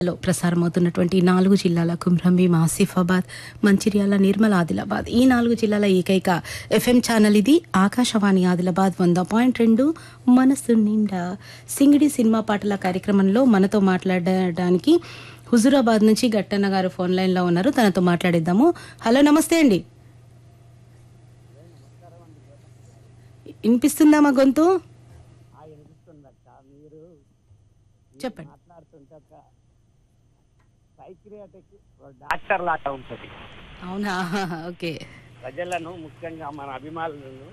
లో ప్రసారమవుతున్నటువంటి 4 జిల్లాల కుమ్రంభీం, ఆసిఫాబాద్, మంచిర్యాల, నిర్మల్, ఆదిలాబాద్ ఈ 4 జిల్లాల ఏకైక ఎఫ్ఎం ఛానల్ ఇది ఆకాశవాణి ఆదిలాబాద్ 100.2 మనసు నిండా సింగిడి సినిమా పాటల కార్యక్రమంలో మనతో మాట్లాడడానికి హుజూరాబాద్ నుంచి గట్టన్న గారు ఫోన్ లైన్ లో ఉన్నారు. తనతో మాట్లాడిద్దాము. హలో, నమస్తే అండి. వినిపిస్తుందా మా గొంతు? చెప్పండి. మాట్లాడుతుంటే ఒక సైక్రియాటిక్ డాక్టర్ లాగా ఉంటుంది. అవునా? ఓకే. ప్రజలను, ముఖ్యంగా మన అభిమానులను,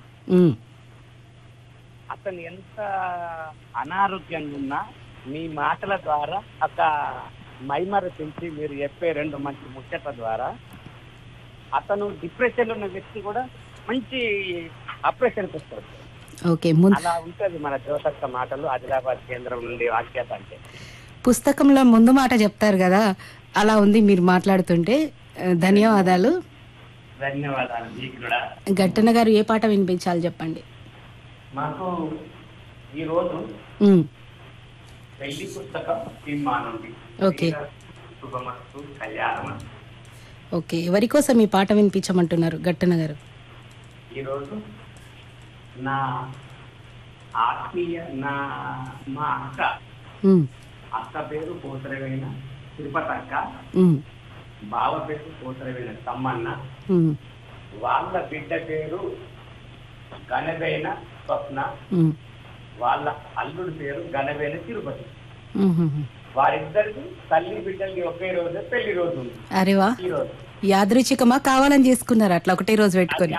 అతను ఎంత అనారోగ్యంగా ఉన్నా మీ మాటల ద్వారా ఒక మైమరపించి మీరు చెప్పే 2 మంచి ముచ్చట్ల ద్వారా అతను డిప్రెషన్ ఉన్న వ్యక్తి కూడా మంచి ఆపరేషన్కి వస్తాడు. ఓకే. అలా ఉంటుంది మన జ్యోతక్క మాటలు. ఆదిలాబాద్ కేంద్రం నుండి వాక్యత అంటే పుస్తకంలో ముందు మాట చెప్తారు కదా, అలా ఉంది మీరు మాట్లాడుతుంటే. ధన్యవాదాలు. ధన్యవాదాలు మీకు కూడా. గట్టన్న గారు ఏ పాట వినిపించాలి చెప్పండి. మాకు ఈరోజు పెళ్లి పుస్తకం సినిమా నుండి ఓకే. శుభమస్తు కళ్యాణం. ఓకే, ఎవరి కోసం ఈ పాట వినిపించమంటున్నారు గట్టన్న గారు? ఈరోజు నా ఆత్మీయ మా అక్క పేరు పోతరవేణ తిరుపతి అక్క, బావ పేరు పోతరవేణ తమ్మన్న, వాళ్ళ బిడ్డ పేరు గణవేణ స్వప్న, వాళ్ళ అల్లుడి పేరు గణవేణ తిరుపతి. వారిద్దరికి తల్లి బిడ్డలకి ఒకే రోజు పెళ్లి రోజు ఉంది. అరే వా, ఈ రోజు యాదృచ్ఛికమా కావాలని చేసుకున్నారు అట్లా ఒకటే రోజు పెట్టుకొని?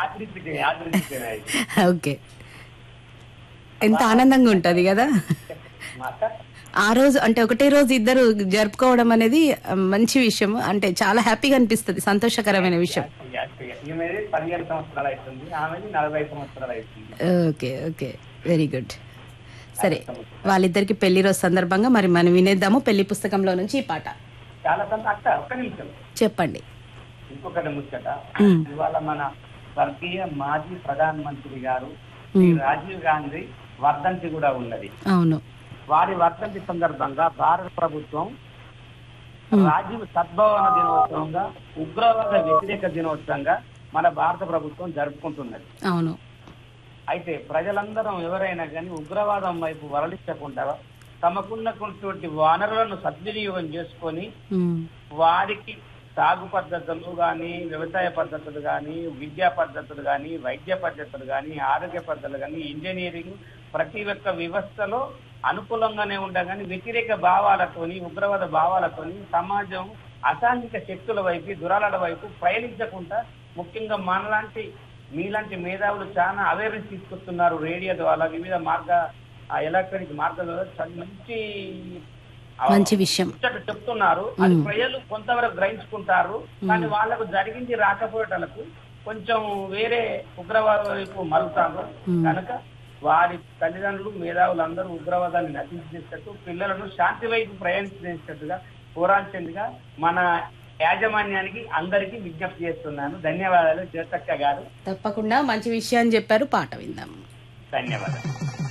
ఓకే, ఎంత ఆనందంగా ఉంటది కదా ఆ రోజు. అంటే ఒకటే రోజు ఇద్దరు జరుపుకోవడం అనేది మంచి విషయం. అంటే చాలా హ్యాపీగా అనిపిస్తుంది, సంతోషకరమైన విషయం. 15 సంవత్సరాలు అవుతుంది, ఆమెది 40 సంవత్సరాలు అవుతుంది. Okay okay, very good. సరే, వాళ్ళిద్దరికి పెళ్లి రోజు సందర్భంగా మరి మనం వినేద్దాము పెళ్లి పుస్తకంలో నుంచి ఈ పాట. చాలా అక్క ఒక్క నిమిషం చెప్పండి. ఇంకొకటి ముచ్చట. ఇవాళ మన స్వర్గీయ మాజీ ప్రధానమంత్రి గారు శ్రీ రాజీవ్ గాంధీ వర్ధంతి కూడా ఉన్నది. అవును. వారి వర్ధంతి సందర్భంగా భారత ప్రభుత్వం రాజీవ్ సద్భావన దినోత్సవంగా, ఉగ్రవాద వ్యతిరేక దినోత్సవంగా మన భారత ప్రభుత్వం జరుపుకుంటున్నది. అవును. అయితే ప్రజలందరం ఎవరైనా కానీ ఉగ్రవాదం వైపు వరలించకుండా తమకున్నటువంటి వనరులను సద్వినియోగం చేసుకొని వారికి సాగు పద్ధతులు కానీ, వ్యవసాయ పద్ధతులు కానీ, విద్యా పద్ధతులు కానీ, వైద్య పద్ధతులు కానీ, ఆరోగ్య పద్ధతులు కానీ, ఇంజనీరింగ్ ప్రతి ఒక్క వ్యవస్థలో అనుకూలంగానే ఉండగాని వ్యతిరేక భావాలతోని, ఉగ్రవాద భావాలతోని సమాజం అసాంఘిక శక్తుల వైపు, దురాల వైపు ప్రయాణించకుండా ముఖ్యంగా మనలాంటి మీలాంటి మేధావులు చాలా అవేర్నెస్ తీసుకొస్తున్నారు. రేడియో ద్వారా, వివిధ ఎలక్ట్రానిక్ మార్గాల ద్వారా మంచి విషయం చెప్తున్నారు. అది ప్రజలు కొంతవరకు గ్రహించుకుంటారు. కానీ వాళ్ళకు జరిగింది రాకపోయేటలకు కొంచెం వేరే ఉగ్రవాద వైపు మలుతారు. కనుక వారి తల్లిదండ్రులు, మేధావులు అందరూ ఉగ్రవాదాన్ని నశించేటట్టు, పిల్లలను శాంతి వైపు ప్రయాణించేటట్టుగా పోరాల్సిందిగా మన యాజమాన్యానికి అందరికీ విజ్ఞప్తి చేస్తున్నాను. ధన్యవాదాలు జ్యోతక్క గారు. తప్పకుండా మంచి విషయాన్ని చెప్పారు. పాట విందాం. ధన్యవాదాలు.